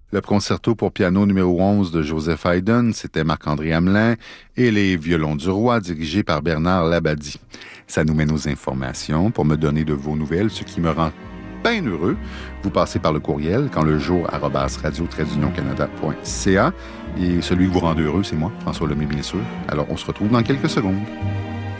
Le concerto pour piano numéro 11 de Joseph Haydn, c'était Marc-André Hamelin, et les violons du roi dirigés par Bernard Labadie. Ça nous mène aux informations pour me donner de vos nouvelles, ce qui me rend bien heureux. Vous passez par le courriel quandlejour@radio-canada.ca et celui que vous rend heureux, c'est moi, François Lemay, bien sûr. Alors, on se retrouve dans quelques secondes.